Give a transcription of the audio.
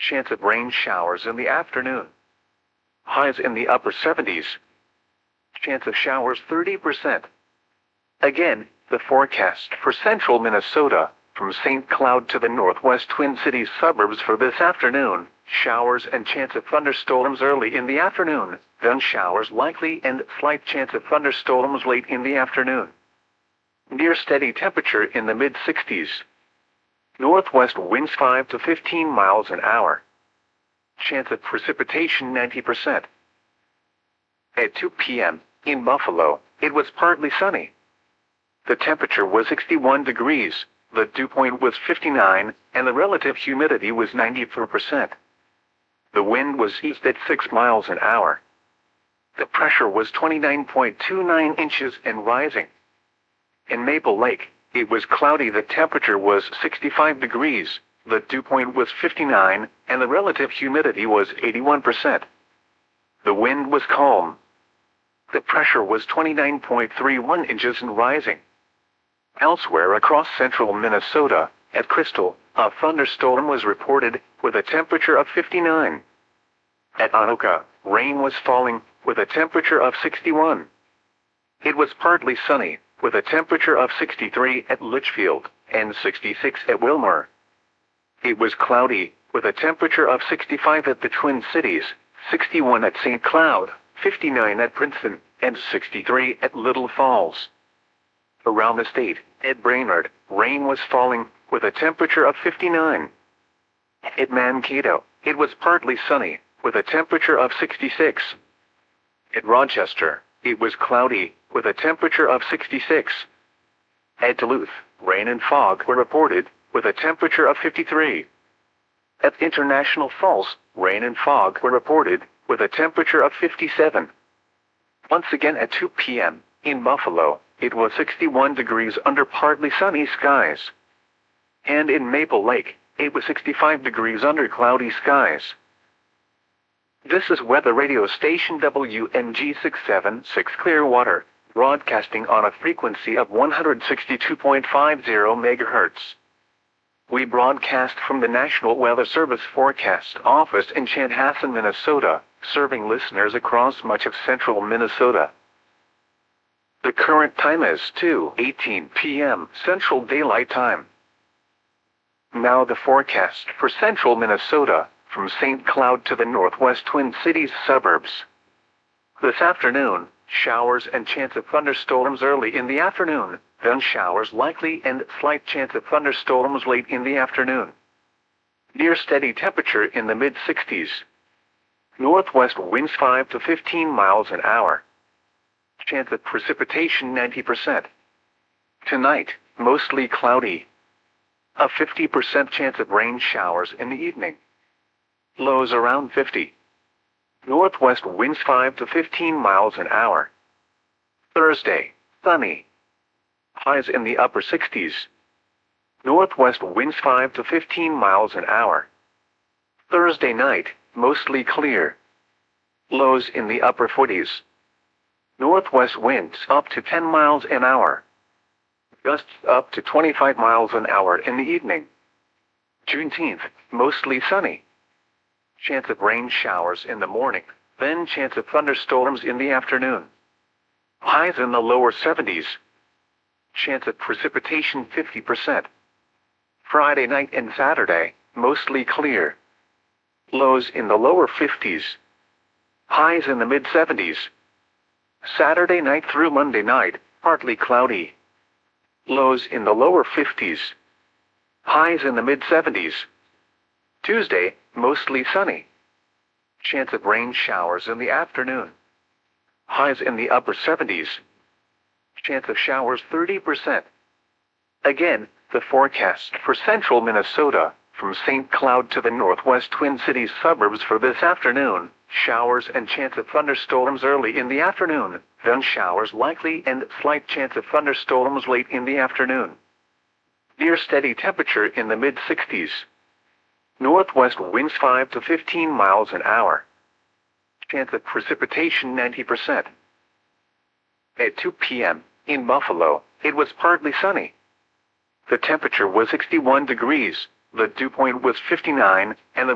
Chance of rain showers in the afternoon. Highs in the upper 70s. Chance of showers 30%. Again, the forecast for central Minnesota, from St. Cloud to the northwest Twin Cities suburbs for this afternoon. Showers and chance of thunderstorms early in the afternoon, then showers likely and slight chance of thunderstorms late in the afternoon. Near steady temperature in the mid-60s. Northwest winds 5 to 15 miles an hour. Chance of precipitation 90%. At 2 p.m., in Buffalo, it was partly sunny. The temperature was 61 degrees, the dew point was 59, and the relative humidity was 94%. The wind was east at 6 miles an hour. The pressure was 29.29 inches and rising. In Maple Lake, it was cloudy. The temperature was 65 degrees, the dew point was 59, and the relative humidity was 81%. The wind was calm. The pressure was 29.31 inches and rising. Elsewhere across central Minnesota, at Crystal, a thunderstorm was reported, with a temperature of 59. At Anoka, rain was falling, with a temperature of 61. It was partly sunny, with a temperature of 63 at Litchfield, and 66 at Wilmer. It was cloudy, with a temperature of 65 at the Twin Cities, 61 at St. Cloud, 59 at Princeton, and 63 at Little Falls. Around the state, at Brainerd, rain was falling, with a temperature of 59. At Mankato, it was partly sunny, with a temperature of 66. At Rochester, it was cloudy, with a temperature of 66. At Duluth, rain and fog were reported, with a temperature of 53. At International Falls, rain and fog were reported, with a temperature of 57. Once again at 2 p.m., in Buffalo, it was 61 degrees under partly sunny skies. And in Maple Lake, it was 65 degrees under cloudy skies. This is weather radio station WNG 676 Clearwater, broadcasting on a frequency of 162.50 MHz. We broadcast from the National Weather Service Forecast Office in Chanhassen, Minnesota, serving listeners across much of central Minnesota. The current time is 2:18 p.m. Central Daylight Time. Now the forecast for central Minnesota, from St. Cloud to the northwest Twin Cities suburbs. This afternoon, showers and chance of thunderstorms early in the afternoon, then showers likely and slight chance of thunderstorms late in the afternoon. Near steady temperature in the mid-60s. Northwest winds 5 to 15 miles an hour. Chance of precipitation 90%. Tonight, mostly cloudy. A 50% chance of rain showers in the evening. Lows around 50. Northwest winds 5 to 15 miles an hour. Thursday, sunny. Highs in the upper 60s. Northwest winds 5 to 15 miles an hour. Thursday night, mostly clear. Lows in the upper 40s. Northwest winds up to 10 miles an hour. Gusts up to 25 miles an hour in the evening. Juneteenth, mostly sunny. Chance of rain showers in the morning, then chance of thunderstorms in the afternoon. Highs in the lower 70s. Chance of precipitation 50%. Friday night and Saturday, mostly clear. Lows in the lower 50s. Highs in the mid-70s. Saturday night through Monday night, partly cloudy. Lows in the lower 50s. Highs in the mid-70s. Tuesday, mostly sunny. Chance of rain showers in the afternoon. Highs in the upper 70s. Chance of showers 30%. Again, the forecast for central Minnesota, from St. Cloud to the northwest Twin Cities suburbs for this afternoon. Showers and chance of thunderstorms early in the afternoon, then showers likely and slight chance of thunderstorms late in the afternoon. Near steady temperature in the mid-60s. Northwest winds 5 to 15 miles an hour. Chance of precipitation 90%. At 2 p.m., in Buffalo, it was partly sunny. The temperature was 61 degrees, the dew point was 59, and the